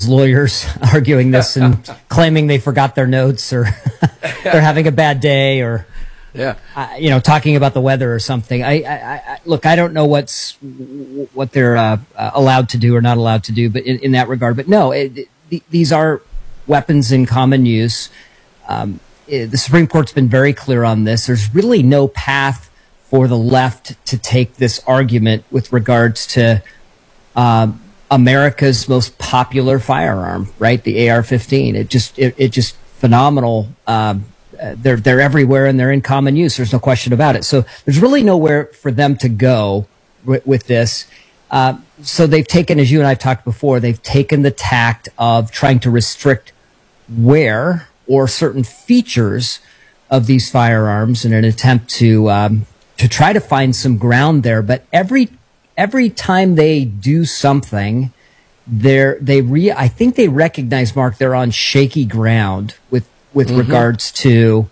lawyers arguing this and claiming they forgot their notes or they're having a bad day or, talking about the weather or something. Look, I don't know what they're allowed to do or not allowed to do, but in that regard. But no, these are weapons in common use. The Supreme Court's been very clear on this. There's really no path for the left to take this argument with regards to America's most popular firearm, right? The AR-15. It just phenomenal. They're everywhere and they're in common use. There's no question about it. So there's really nowhere for them to go with this. So they've taken, as you and I've talked before, they've taken the tact of trying to restrict wear or certain features of these firearms in an attempt to try to find some ground there. But every time they do something, I think they recognize, Mark, they're on shaky ground with regards to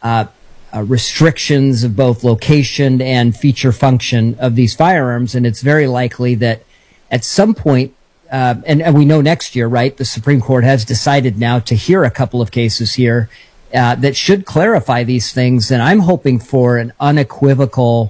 restrictions of both location and feature function of these firearms. And it's very likely that at some point, and we know next year, right, the Supreme Court has decided now to hear a couple of cases here that should clarify these things. And I'm hoping for an unequivocal,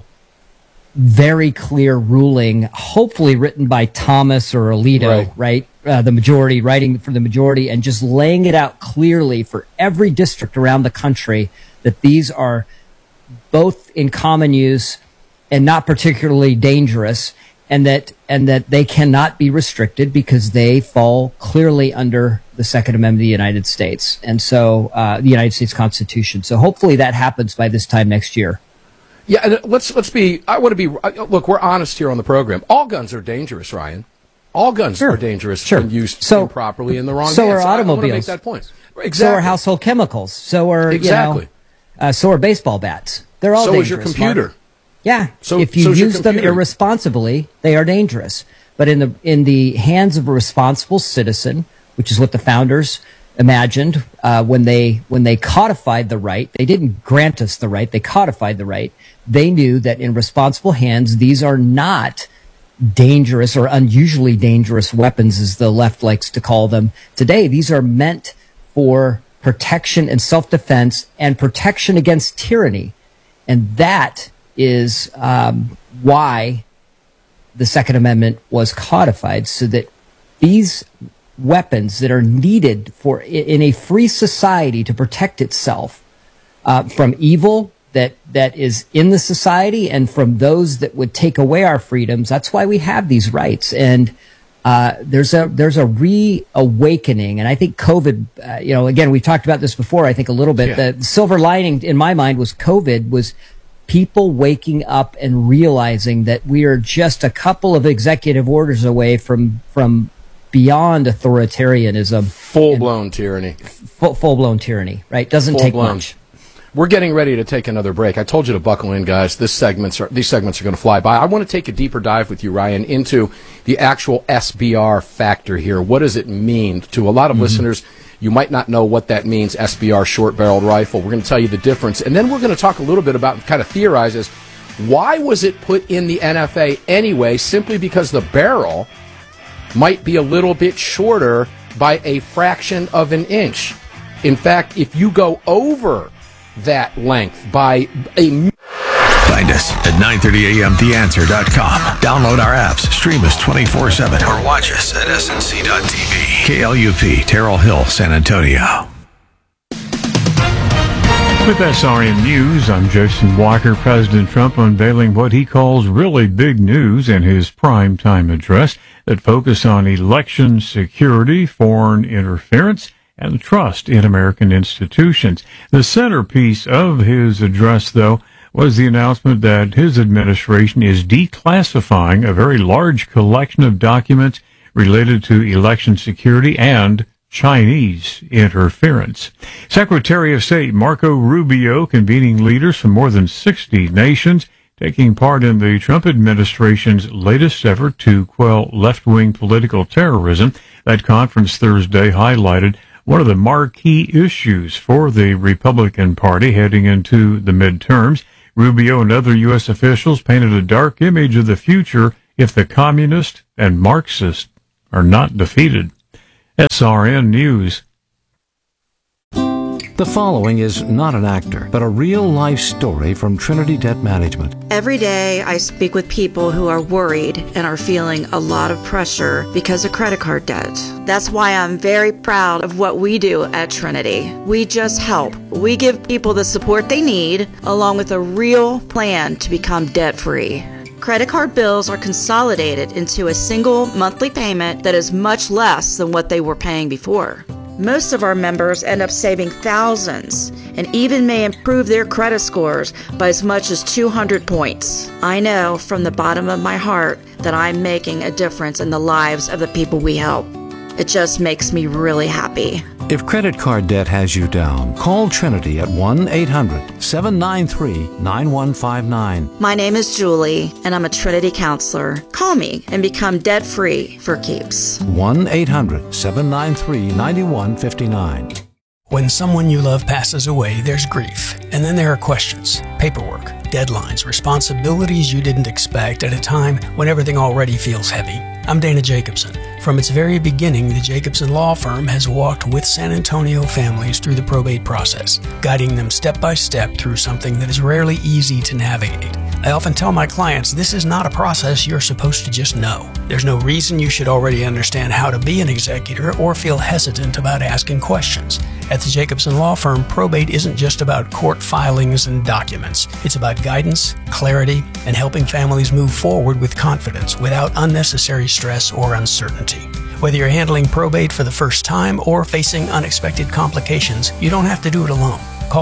very clear ruling, hopefully written by Thomas or Alito, right? The majority, writing for the majority, and just laying it out clearly for every district around the country that these are both in common use and not particularly dangerous, and that they cannot be restricted because they fall clearly under the Second Amendment of the United States, and so the United States Constitution. So hopefully that happens by this time next year. Yeah, and let's be. I want to be. Look, we're honest here on the program. All guns are dangerous, Ryan. All guns are dangerous when used improperly in the wrong hands. So are automobiles. I want to make that point. Exactly. So are household chemicals. So are so are baseball bats. They're all dangerous. So is your computer. Mark. Yeah. So if you use them irresponsibly, they are dangerous. But in the hands of a responsible citizen, which is what the founders imagined when they codified the right, they didn't grant us the right, they codified the right. They knew that in responsible hands, these are not dangerous or unusually dangerous weapons, as the left likes to call them today. These are meant for protection and self-defense and protection against tyranny. And that is why the Second Amendment was codified, so that these weapons that are needed for in a free society to protect itself from evil that is in the society and from those that would take away our freedoms. That's why we have these rights. And there's a reawakening. And I think COVID, again, we've talked about this before, I think a little bit. Yeah. The silver lining in my mind was COVID was people waking up and realizing that we are just a couple of executive orders away from beyond authoritarianism. Full-blown tyranny. Full-blown tyranny, right? Doesn't take much. We're getting ready to take another break. I told you to buckle in, guys. These segments are going to fly by. I want to take a deeper dive with you, Ryan, into the actual SBR factor here. What does it mean to a lot of listeners? You might not know what that means, SBR, short-barreled rifle. We're going to tell you the difference. And then we're going to talk a little bit about, kind of theorize as, why was it put in the NFA anyway, simply because the barrel might be a little bit shorter by a fraction of an inch. In fact, if you go over that length by a... Find us at 930amtheanswer.com. Download our apps, stream us 24/7, or watch us at snc.tv. KLUP, Terrell Hill, San Antonio. With SRN News, I'm Jason Walker. President Trump unveiling what he calls really big news in his primetime address that focus on election security, foreign interference, and trust in American institutions. The centerpiece of his address, though, was the announcement that his administration is declassifying a very large collection of documents related to election security and Chinese interference. Secretary of State Marco Rubio convening leaders from more than 60 nations taking part in the Trump administration's latest effort to quell left-wing political terrorism. That conference Thursday highlighted one of the marquee issues for the Republican Party heading into the midterms. Rubio and other U.S. officials painted a dark image of the future if the communists and Marxists are not defeated. SRN News. The following is not an actor, but a real-life story from Trinity Debt Management. Every day I speak with people who are worried and are feeling a lot of pressure because of credit card debt. That's why I'm very proud of what we do at Trinity. We just help. We give people the support they need, along with a real plan to become debt-free. Credit card bills are consolidated into a single monthly payment that is much less than what they were paying before. Most of our members end up saving thousands and even may improve their credit scores by as much as 200 points. I know from the bottom of my heart that I'm making a difference in the lives of the people we help. It just makes me really happy. If credit card debt has you down, call Trinity at 1-800-793-9159. My name is Julie, and I'm a Trinity counselor. Call me and become debt-free for keeps. 1-800-793-9159. When someone you love passes away, there's grief. And then there are questions, paperwork, deadlines, responsibilities you didn't expect at a time when everything already feels heavy. I'm Dana Jacobson. From its very beginning, the Jacobson Law Firm has walked with San Antonio families through the probate process, guiding them step by step through something that is rarely easy to navigate. I often tell my clients this is not a process you're supposed to just know. There's no reason you should already understand how to be an executor or feel hesitant about asking questions. At the Jacobson Law Firm, probate isn't just about court filings and documents. It's about guidance, clarity, and helping families move forward with confidence without unnecessary stress or uncertainty. Whether you're handling probate for the first time or facing unexpected complications, you don't have to do it alone. Call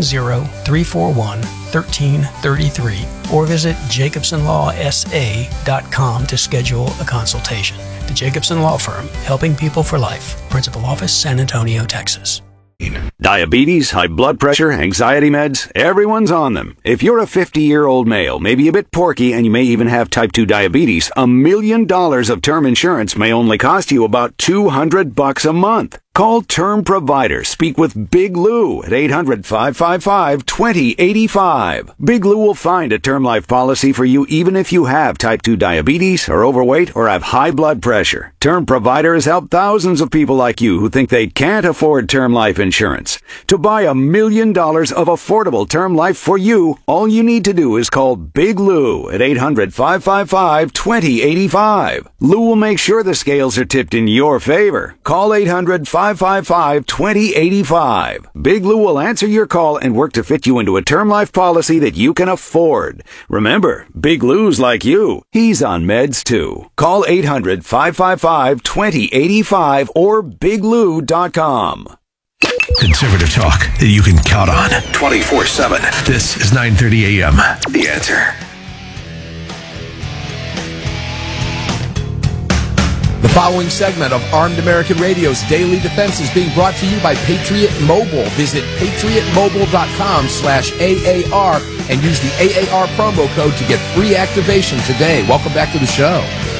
210-341-1333 or visit jacobsonlawsa.com to schedule a consultation. The Jacobson Law Firm, helping people for life. Principal Office, San Antonio, Texas. Diabetes, high blood pressure, anxiety meds, everyone's on them. If you're a 50-year-old male, maybe a bit porky, and you may even have type 2 diabetes, $1 million of term insurance may only cost you about $200 a month. Call Term Provider. Speak with Big Lou at 800-555-2085. Big Lou will find a term life policy for you even if you have type 2 diabetes, are overweight, or have high blood pressure. Term Provider has helped thousands of people like you who think they can't afford term life insurance. To buy $1 million of affordable term life for you, all you need to do is call Big Lou at 800-555-2085. Lou will make sure the scales are tipped in your favor. Call 800-555-2085. Big Lou will answer your call and work to fit you into a term life policy that you can afford. Remember, Big Lou's like you. He's on meds too. Call 800-555-2085 or biglou.com. Conservative talk that you can count on 24/7. This is 9:30 a.m. The Answer. The following segment of Armed American Radio's Daily Defense is being brought to you by Patriot Mobile. Visit patriotmobile.com/AAR and use the AAR promo code to get free activation today. Welcome back to the show.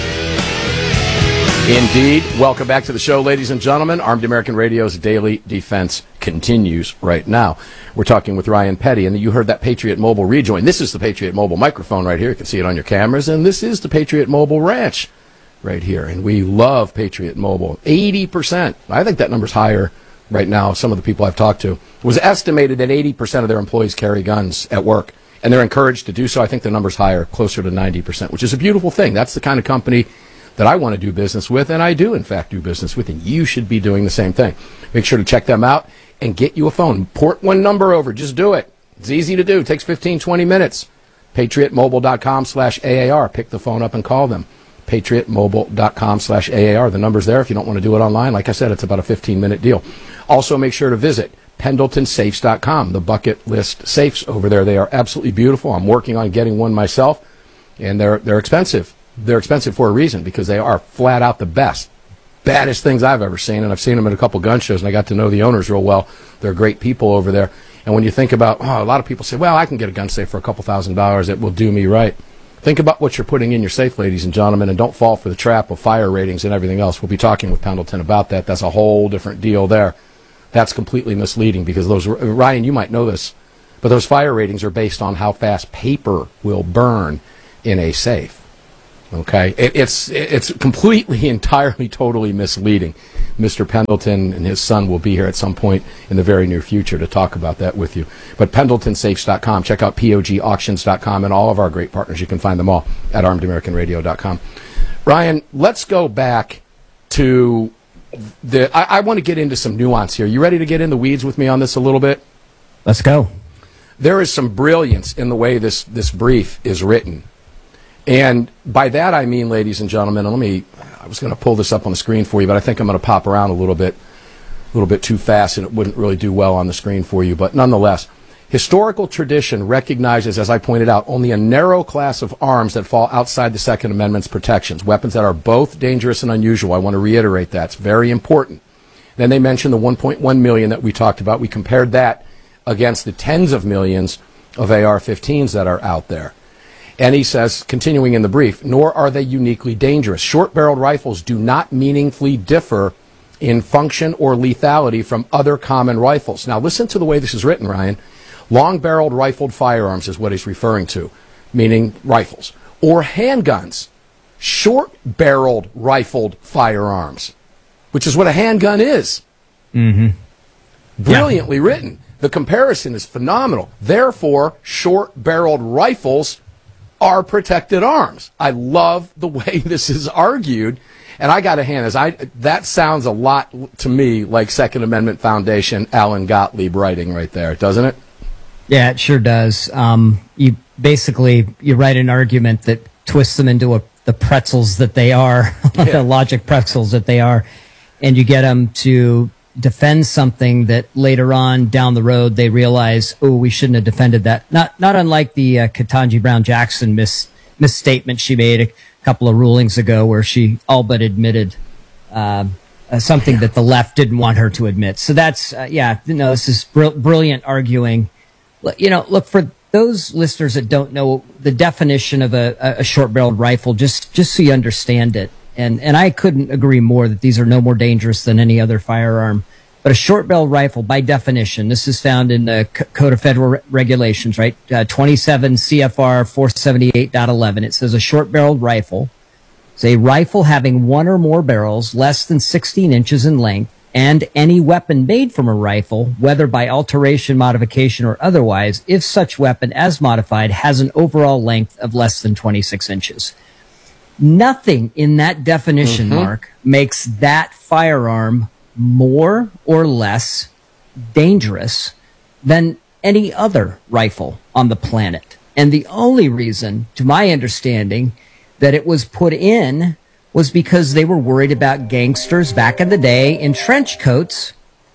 Indeed. Welcome back to the show, ladies and gentlemen. Armed American Radio's Daily Defense continues right now. We're talking with Ryan Petty, and you heard that Patriot Mobile rejoin. This is the Patriot Mobile microphone right here. You can see it on your cameras, and this is the Patriot Mobile Ranch right here, and we love Patriot Mobile. 80%. I think that number's higher right now. Some of the people I've talked to. It was estimated that 80% of their employees carry guns at work, and they're encouraged to do so. I think the number's higher, closer to 90%, which is a beautiful thing. That's the kind of company that I want to do business with, and I do, in fact, do business with, and you should be doing the same thing. Make sure to check them out and get you a phone. Port one number over. Just do it. It's easy to do. It takes 15, 20 minutes. PatriotMobile.com/AAR. Pick the phone up and call them. PatriotMobile.com/AAR. The number's there if you don't want to do it online. Like I said, it's about a 15-minute deal. Also, make sure to visit PendletonSafes.com, the bucket list safes over there. They are absolutely beautiful. I'm working on getting one myself, and they're expensive. They're expensive for a reason, because they are flat out the baddest things I've ever seen, and I've seen them at a couple gun shows, and I got to know the owners real well. They're great people over there. And when you think about, a lot of people say, well, I can get a gun safe for a couple $1,000s. It will do me right. Think about what you're putting in your safe, ladies and gentlemen, and don't fall for the trap of fire ratings and everything else. We'll be talking with Pendleton about that. That's a whole different deal there. That's completely misleading, because those, Ryan, you might know this, but those fire ratings are based on how fast paper will burn in a safe. Okay, it's completely, entirely, totally misleading. Mr. Pendleton and his son will be here at some point in the very near future to talk about that with you. But PendletonSafes.com. Check out POGauctions.com and all of our great partners. You can find them all at ArmedAmericanRadio.com. Ryan, let's go back to I want to get into some nuance here. You ready to get in the weeds with me on this a little bit? Let's go. There is some brilliance in the way this brief is written. And by that I mean, ladies and gentlemen, I was going to pull this up on the screen for you, but I think I'm going to pop around a little bit too fast, and it wouldn't really do well on the screen for you. But nonetheless, historical tradition recognizes, as I pointed out, only a narrow class of arms that fall outside the Second Amendment's protections, weapons that are both dangerous and unusual. I want to reiterate that. It's very important. Then they mentioned the 1.1 million that we talked about. We compared that against the tens of millions of AR-15s that are out there. And he says, continuing in the brief, nor are they uniquely dangerous. Short-barreled rifles do not meaningfully differ in function or lethality from other common rifles. Now, listen to the way this is written, Ryan. Long-barreled rifled firearms is what he's referring to, meaning rifles. Or handguns. Short-barreled rifled firearms, which is what a handgun is. Mm-hmm. Brilliantly written. The comparison is phenomenal. Therefore, short-barreled rifles are protected arms. I love the way this is argued, and I got to hand this. That sounds a lot to me like Second Amendment Foundation Alan Gottlieb writing right there, doesn't it? Yeah, it sure does. You write an argument that twists them into the pretzels that they are, the logic pretzels that they are, and you get them to defend something that later on down the road they realize, oh, we shouldn't have defended that. Not unlike the Ketanji Brown Jackson misstatement she made a couple of rulings ago, where she all but admitted something that the left didn't want her to admit. So that's this is brilliant arguing. Look, for those listeners that don't know the definition of a short-barreled rifle, just so you understand it. And I couldn't agree more that these are no more dangerous than any other firearm. But a short-barreled rifle, by definition, this is found in the Code of Federal Regulations, right? 27 CFR 478.11. It says a short-barreled rifle is a rifle having one or more barrels less than 16 inches in length, and any weapon made from a rifle, whether by alteration, modification, or otherwise, if such weapon, as modified, has an overall length of less than 26 inches. Nothing in that definition, Mark, makes that firearm more or less dangerous than any other rifle on the planet. And the only reason, to my understanding, that it was put in was because they were worried about gangsters back in the day in trench coats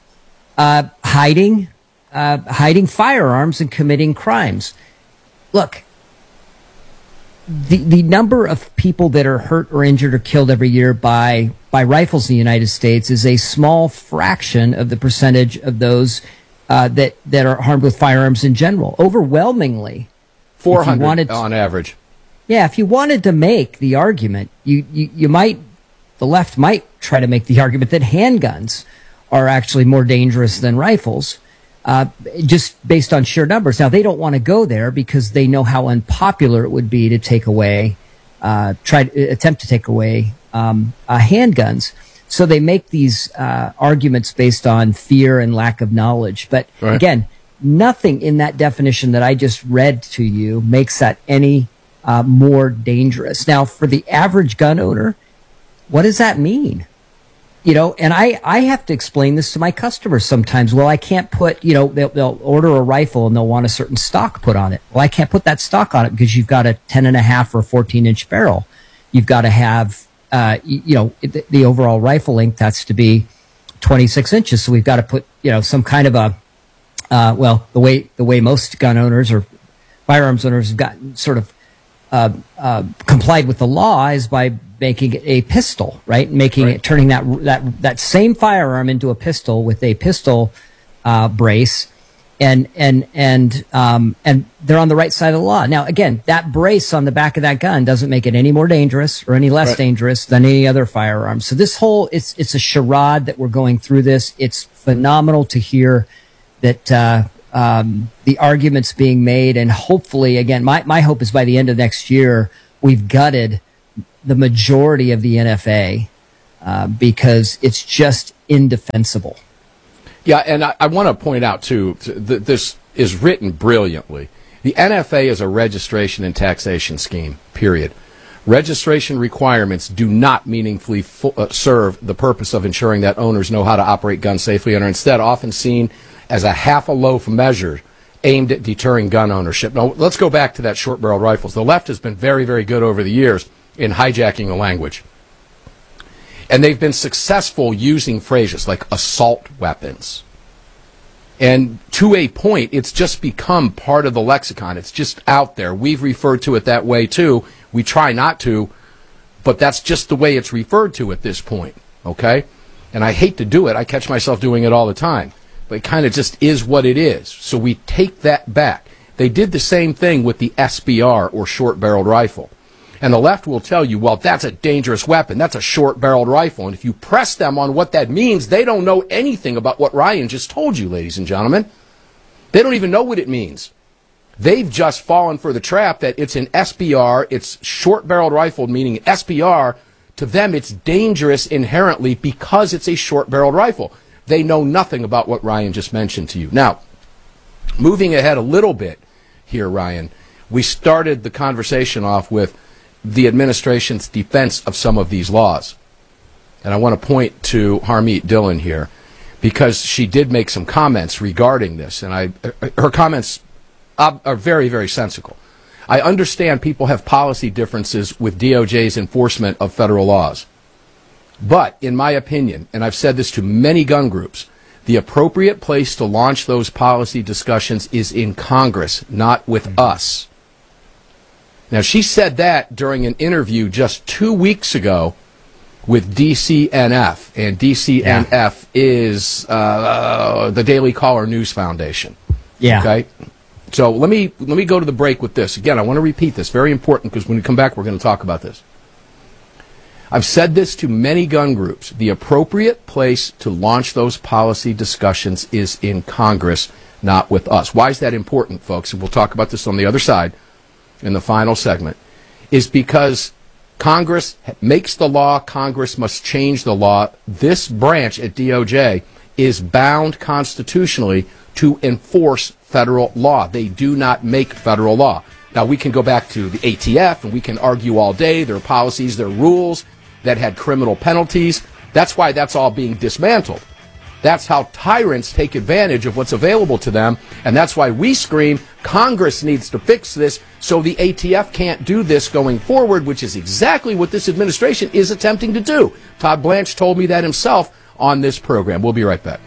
hiding firearms and committing crimes. Look, the number of people that are hurt or injured or killed every year by rifles in the United States is a small fraction of the percentage of those that are harmed with firearms in general. Overwhelmingly, 400 on average. Yeah, if you wanted to make the argument, the left might try to make the argument that handguns are actually more dangerous than rifles. Just based on sheer numbers. Now, they don't want to go there because they know how unpopular it would be to attempt to take away handguns. So they make these arguments based on fear and lack of knowledge. But again, nothing in that definition that I just read to you makes that any more dangerous. Now, for the average gun owner, what does that mean? And I have to explain this to my customers sometimes. Well, I can't put, they'll order a rifle and they'll want a certain stock put on it. Well, I can't put that stock on it because you've got a 10.5 or 14-inch barrel. You've got to have, the overall rifle length has to be 26 inches. So we've got to put, some kind of the way most gun owners or firearms owners have gotten sort of complied with the law is by making it a pistol, right? Turning that same firearm into a pistol with a pistol brace, and they're on the right side of the law. Now, again, that brace on the back of that gun doesn't make it any more dangerous or any less dangerous than any other firearm. So this whole it's a charade that we're going through this. It's phenomenal to hear that the arguments being made, and hopefully, again, my hope is by the end of next year we've gutted the majority of the NFA. because it's just indefensible. Yeah, and I want to point out, too, that this is written brilliantly. The NFA is a registration and taxation scheme, period. Registration requirements do not meaningfully serve the purpose of ensuring that owners know how to operate guns safely and are instead often seen as a half a loaf measure aimed at deterring gun ownership. Now, let's go back to that short-barreled rifles. The left has been very, very good over the years in hijacking the language. And they've been successful using phrases like assault weapons. And to a point, it's just become part of the lexicon. It's just out there. We've referred to it that way, too. We try not to, but that's just the way it's referred to at this point, okay? And I hate to do it. I catch myself doing it all the time. But it kind of just is what it is. So we take that back. They did the same thing with the SBR, or short-barreled rifle. And the left will tell you, well, that's a dangerous weapon. That's a short-barreled rifle. And if you press them on what that means, they don't know anything about what Ryan just told you, ladies and gentlemen. They don't even know what it means. They've just fallen for the trap that it's an SBR, it's short-barreled rifle, meaning SBR. To them, it's dangerous inherently because it's a short-barreled rifle. They know nothing about what Ryan just mentioned to you. Now, moving ahead a little bit here, Ryan, we started the conversation off with the administration's defense of some of these laws. And I want to point to Harmeet Dillon here because she did make some comments regarding this. And her comments are very, very sensical. I understand people have policy differences with DOJ's enforcement of federal laws. But, in my opinion, and I've said this to many gun groups, the appropriate place to launch those policy discussions is in Congress, not with us. Now, she said that during an interview just 2 weeks ago with DCNF, and DCNF is the Daily Caller News Foundation. Yeah. Okay? So let me go to the break with this. Again, I want to repeat this. Very important, because when we come back, we're going to talk about this. I've said this to many gun groups. The appropriate place to launch those policy discussions is in Congress, not with us. Why is that important, folks? And we'll talk about this on the other side in the final segment. Is because Congress makes the law, Congress must change the law. This branch at DOJ is bound constitutionally to enforce federal law. They do not make federal law. Now, we can go back to the ATF and we can argue all day. There are policies, there are rules that had criminal penalties. That's why that's all being dismantled. That's how tyrants take advantage of what's available to them, and that's why we scream, Congress needs to fix this so the ATF can't do this going forward, which is exactly what this administration is attempting to do. Todd Blanche told me that himself on this program. We'll be right back.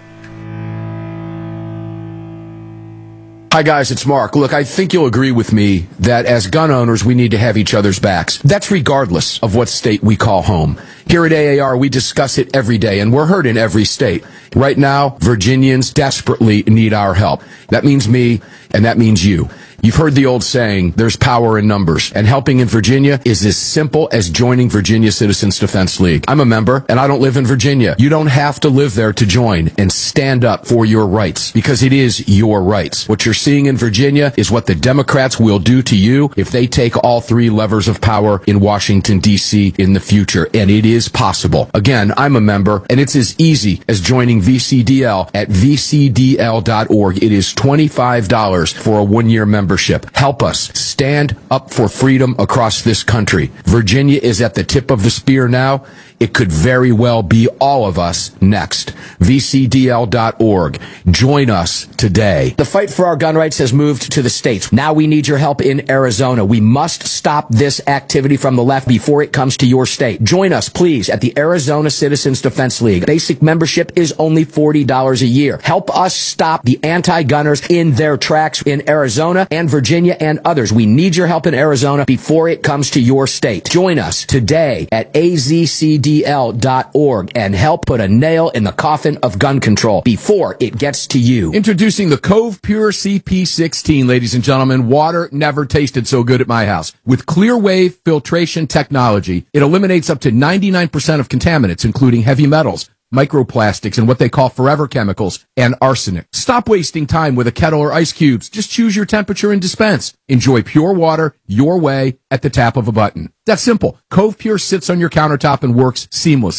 Hi, guys, it's Mark. Look, I think you'll agree with me that as gun owners, we need to have each other's backs. That's regardless of what state we call home. Here at AAR, we discuss it every day, and we're heard in every state. Right now, Virginians desperately need our help. That means me, and that means you. You've heard the old saying, there's power in numbers, and helping in Virginia is as simple as joining Virginia Citizens Defense League. I'm a member, and I don't live in Virginia. You don't have to live there to join and stand up for your rights, because it is your rights. What you're seeing in Virginia is what the Democrats will do to you if they take all three levers of power in Washington, D.C. in the future, and it is possible. Again, I'm a member, and it's as easy as joining VCDL at vcdl.org. It is $25 for a one-year membership. Help us stand up for freedom across this country. Virginia is at the tip of the spear now. It could very well be all of us next. VCDL.org. Join us today. The fight for our gun rights has moved to the states. Now we need your help in Arizona. We must stop this activity from the left before it comes to your state. Join us, please, at the Arizona Citizens Defense League. Basic membership is only $40 a year. Help us stop the anti-gunners in their tracks in Arizona and Virginia and others. We need your help in Arizona before it comes to your state. Join us today at AZCDL.org and help put a nail in the coffin of gun control before it gets to you. Introducing the Cove Pure CP16, ladies and gentlemen. Water never tasted so good at my house. With clear wave filtration technology, it eliminates up to 99% of contaminants, including heavy metals, microplastics, and what they call forever chemicals, and arsenic. Stop wasting time with a kettle or ice cubes. Just choose your temperature and dispense. Enjoy pure water your way at the tap of a button. That's simple. Cove Pure sits on your countertop and works seamlessly.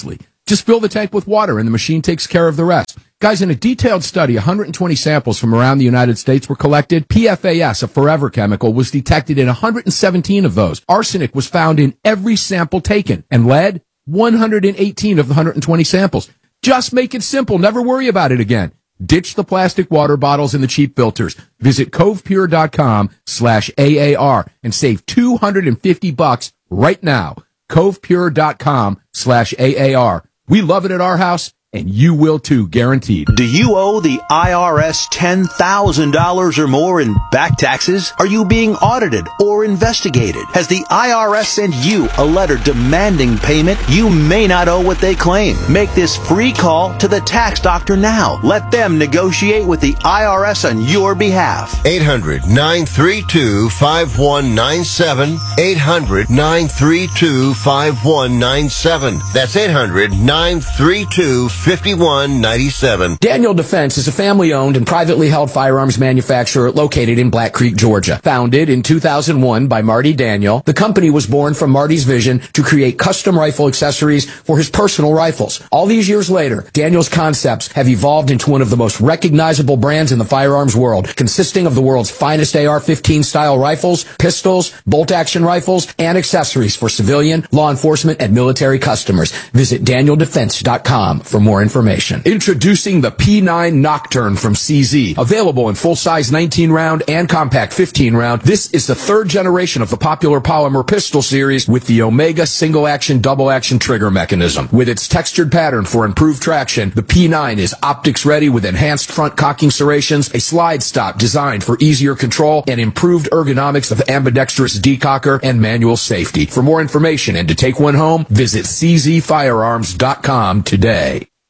Just fill the tank with water and the machine takes care of the rest. Guys, in a detailed study, 120 samples from around the United States were collected. PFAS, a forever chemical, was detected in 117 of those. Arsenic was found in every sample taken. And lead, 118 of the 120 samples. Just make it simple. Never worry about it again. Ditch the plastic water bottles and the cheap filters. Visit covepure.com/AAR and save $250 right now. covepure.com/AAR. We love it at our house, and you will too, guaranteed. Do you owe the IRS $10,000 or more in back taxes? Are you being audited or investigated? Has the IRS sent you a letter demanding payment? You may not owe what they claim. Make this free call to the tax doctor now. Let them negotiate with the IRS on your behalf. 800-932-5197. 800-932-5197. That's 800-932-5197. 5197. Daniel Defense is a family-owned and privately held firearms manufacturer located in Black Creek, Georgia. Founded in 2001 by Marty Daniel, the company was born from Marty's vision to create custom rifle accessories for his personal rifles. All these years later, Daniel's concepts have evolved into one of the most recognizable brands in the firearms world, consisting of the world's finest AR-15 style rifles, pistols, bolt-action rifles, and accessories for civilian, law enforcement, and military customers. Visit DanielDefense.com for more information. Introducing the P9 Nocturne from CZ. Available in full-size 19-round and compact 15-round, this is the third generation of the popular polymer pistol series with the Omega single-action, double-action trigger mechanism. With its textured pattern for improved traction, the P9 is optics-ready with enhanced front cocking serrations, a slide stop designed for easier control, and improved ergonomics of ambidextrous decocker and manual safety. For more information and to take one home, visit czfirearms.com today.